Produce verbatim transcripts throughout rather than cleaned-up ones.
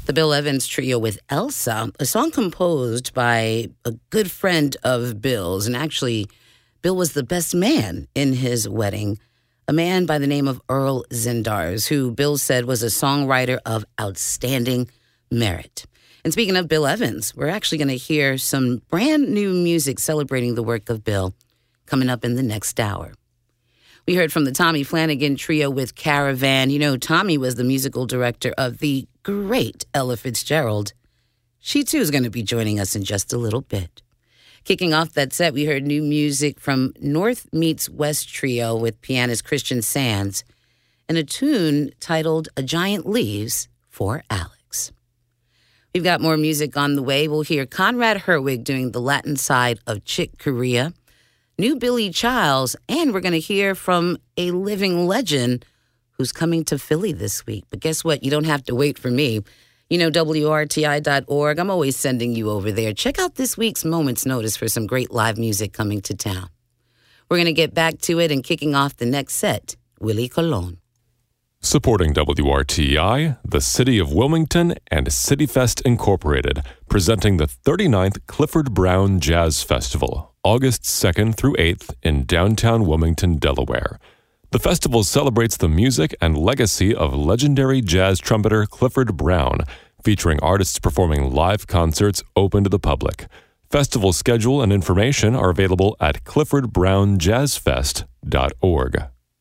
The Bill Evans Trio with Elsa, a song composed by a good friend of Bill's. And actually, Bill was the best man in his wedding, a man by the name of Earl Zindars, who Bill said was a songwriter of outstanding merit. And speaking of Bill Evans, we're actually going to hear some brand new music celebrating the work of Bill coming up in the next hour. We heard from the Tommy Flanagan Trio with Caravan. You know, Tommy was the musical director of the great Ella Fitzgerald. She, too, is going to be joining us in just a little bit. Kicking off that set, we heard new music from North Meets West Trio with pianist Christian Sands and a tune titled A Giant Leaves for Alex. We've got more music on the way. We'll hear Conrad Herwig doing the Latin side of Chick Corea, new Billy Childs, and we're going to hear from a living legend who's coming to Philly this week. But guess what? You don't have to wait for me. You know, W R T I dot org. I'm always sending you over there. Check out this week's Moments Notice for some great live music coming to town. We're going to get back to it and kicking off the next set, Willie Colon. Supporting W R T I, the City of Wilmington, and CityFest Incorporated, presenting the thirty-ninth Clifford Brown Jazz Festival, August second through eighth in downtown Wilmington, Delaware. The festival celebrates the music and legacy of legendary jazz trumpeter Clifford Brown, featuring artists performing live concerts open to the public. Festival schedule and information are available at clifford brown jazz fest dot org.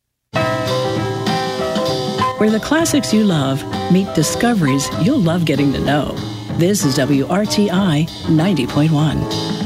Where the classics you love meet discoveries you'll love getting to know. This is W R T I ninety point one.